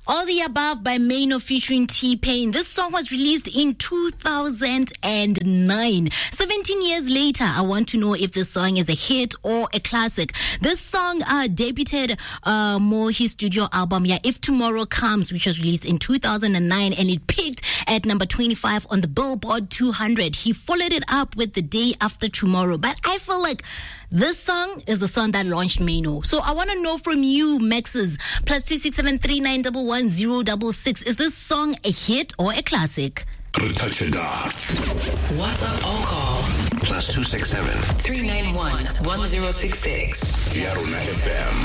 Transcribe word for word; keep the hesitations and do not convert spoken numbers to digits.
All the Above by Mano featuring T-Pain. This song was released in two thousand nine. seventeen years later, I want to know if this song is a hit or a classic. This song uh, debuted uh, more his studio album, yeah, If Tomorrow Comes, which was released in two thousand nine, and it peaked at number twenty-five on the Billboard two hundred. He followed it up with The Day After Tomorrow. But I feel like this song is the song that launched Mano. So I want to know from you, Maxes, plus two six seven three nine one one zero six six. Is this song a hit or a classic? WhatsApp or call plus two six seven three nine one one zero six six. Yaruna F M.